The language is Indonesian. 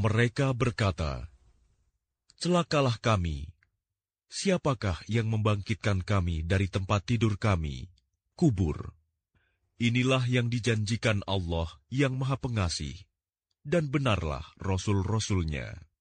Mereka berkata, "Celakalah kami. Siapakah yang membangkitkan kami dari tempat tidur kami, kubur? Inilah yang dijanjikan Allah yang Maha Pengasih, dan benarlah Rasul-Rasul-Nya."